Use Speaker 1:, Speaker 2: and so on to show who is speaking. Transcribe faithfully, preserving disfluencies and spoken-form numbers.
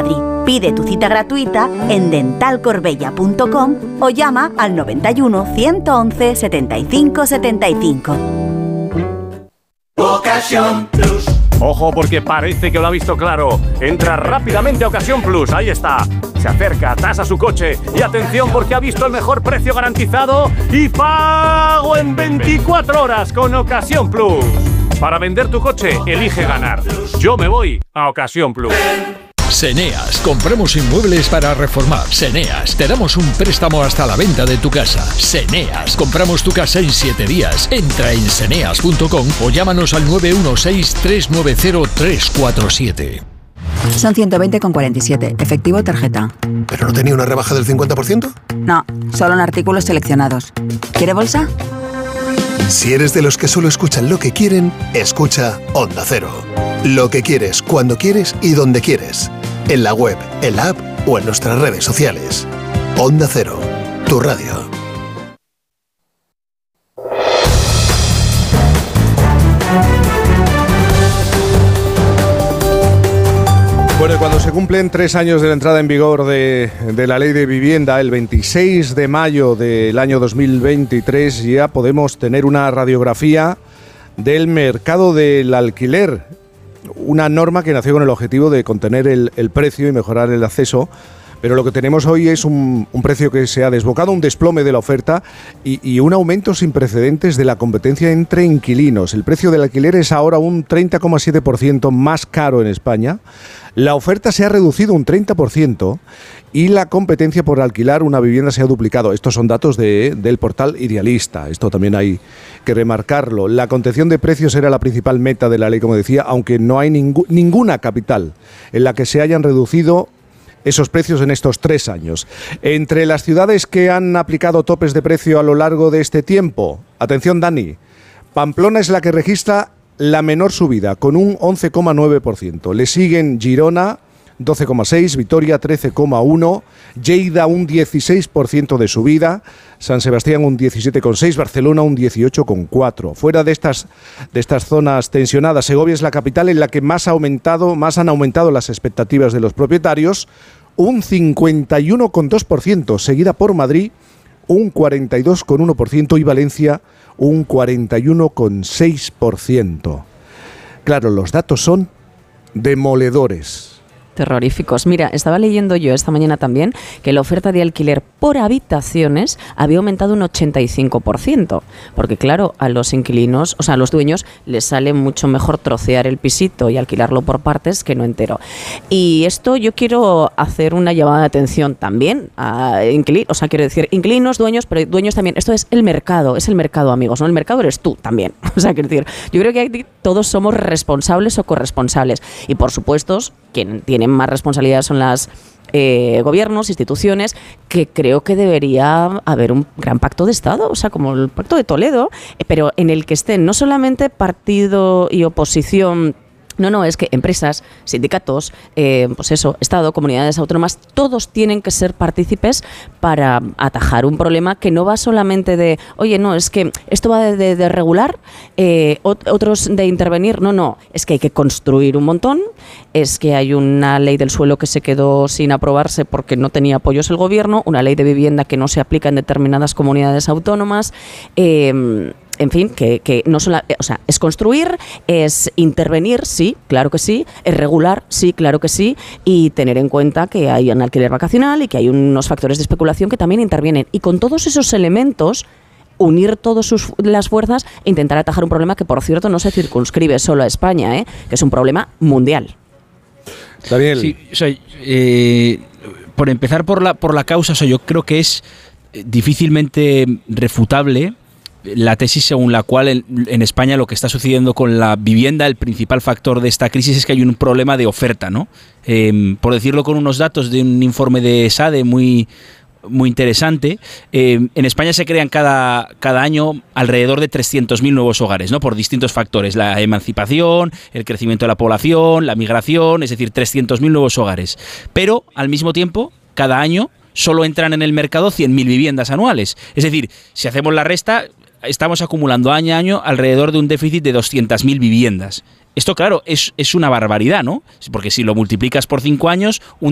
Speaker 1: Madrid. Pide tu cita gratuita en dental corbella punto com o llama al noventa y uno, ciento once, setenta y cinco setenta y cinco.
Speaker 2: Ocasión Plus. Ojo, porque parece que lo ha visto claro. Entra rápidamente a Ocasión Plus, ahí está. Se acerca, tasa su coche y atención porque ha visto el mejor precio garantizado y pago en veinticuatro horas con Ocasión Plus. Para vender tu coche, elige ganar. Yo me voy a Ocasión Plus.
Speaker 3: Seneas, compramos inmuebles para reformar. Seneas, te damos un préstamo hasta la venta de tu casa. Seneas, compramos tu casa en siete días. Entra en seneas punto com o llámanos al nueve uno seis, tres nueve cero, tres cuatro siete.
Speaker 4: Son ciento veinte con cuarenta y siete, efectivo o tarjeta.
Speaker 5: ¿Pero no tenía una rebaja del cincuenta por ciento?
Speaker 4: No, solo en artículos seleccionados. ¿Quiere bolsa?
Speaker 5: Si eres de los que solo escuchan lo que quieren, escucha Onda Cero. Lo que quieres, cuando quieres y donde quieres. En la web, en la app o en nuestras redes sociales. Onda Cero, tu radio.
Speaker 6: Bueno, cuando se cumplen tres años de la entrada en vigor de, de la Ley de Vivienda, el veintiséis de mayo del año dos mil veintitrés, ya podemos tener una radiografía del mercado del alquiler. Una norma que nació con el objetivo de contener el, el precio y mejorar el acceso, pero lo que tenemos hoy es un, un precio que se ha desbocado, un desplome de la oferta y, y un aumento sin precedentes de la competencia entre inquilinos. El precio del alquiler es ahora un treinta coma siete por ciento más caro en España. La oferta se ha reducido un treinta por ciento y la competencia por alquilar una vivienda se ha duplicado. Estos son datos de, del portal Idealista. Esto también hay que remarcarlo. La contención de precios era la principal meta de la ley, como decía, aunque no hay ningú, ninguna capital en la que se hayan reducido esos precios en estos tres años. Entre las ciudades que han aplicado topes de precio a lo largo de este tiempo, atención Dani, Pamplona es la que registra la menor subida, con un once coma nueve por ciento. Le siguen Girona, doce coma seis por ciento, Vitoria, trece coma uno por ciento, Lleida, un dieciséis por ciento de subida, San Sebastián, un diecisiete coma seis por ciento, Barcelona, un dieciocho coma cuatro por ciento. Fuera de estas, de estas zonas tensionadas, Segovia es la capital en la que más, ha aumentado, más han aumentado las expectativas de los propietarios, un cincuenta y uno coma dos por ciento, seguida por Madrid, un cuarenta y dos coma uno por ciento, y Valencia, un cuarenta y uno coma seis por ciento. Claro, los datos son demoledores.
Speaker 7: Terroríficos. Mira, estaba leyendo yo esta mañana también que la oferta de alquiler por habitaciones había aumentado un ochenta y cinco por ciento, porque claro, a los inquilinos, o sea, a los dueños les sale mucho mejor trocear el pisito y alquilarlo por partes que no entero. Y esto yo quiero hacer una llamada de atención también a inquilinos, o sea, quiero decir, inquilinos, dueños, pero dueños también. Esto es el mercado, es el mercado, amigos, ¿no? El mercado eres tú también. O sea, quiero decir, yo creo que aquí todos somos responsables o corresponsables. Y por supuesto, quien tiene más responsabilidad son las eh, gobiernos, instituciones, que creo que debería haber un gran pacto de Estado, o sea, como el Pacto de Toledo, eh, pero en el que estén no solamente partido y oposición. No, no, es que empresas, sindicatos, eh, pues eso, Estado, comunidades autónomas, todos tienen que ser partícipes para atajar un problema que no va solamente de, oye, no, es que esto va de, de, de regular, eh, otros de intervenir. No, no, es que hay que construir un montón, es que hay una ley del suelo que se quedó sin aprobarse porque no tenía apoyos el gobierno, una ley de vivienda que no se aplica en determinadas comunidades autónomas. Eh, En fin, que, que no solo, o sea, es construir, es intervenir, sí, claro que sí, es regular, sí, claro que sí, y tener en cuenta que hay un alquiler vacacional y que hay unos factores de especulación que también intervienen. Y con todos esos elementos, unir todas sus, las fuerzas e intentar atajar un problema que, por cierto, no se circunscribe solo a España, ¿eh? Que es un problema mundial.
Speaker 6: Daniel.
Speaker 8: Sí, o sea, eh, por empezar por la, por la causa, o sea, yo creo que es difícilmente refutable la tesis según la cual en, en España lo que está sucediendo con la vivienda, el principal factor de esta crisis es que hay un problema de oferta, ¿no? Eh, por decirlo con unos datos de un informe de SADE muy, muy interesante, eh, en España se crean cada, cada año alrededor de trescientos mil nuevos hogares, ¿no? Por distintos factores, la emancipación, el crecimiento de la población, la migración, es decir, trescientos mil nuevos hogares. Pero, al mismo tiempo, cada año solo entran en el mercado cien mil viviendas anuales. Es decir, si hacemos la resta, estamos acumulando año a año alrededor de un déficit de doscientas mil viviendas. Esto, claro, es, es una barbaridad, ¿no? Porque si lo multiplicas por cinco años, un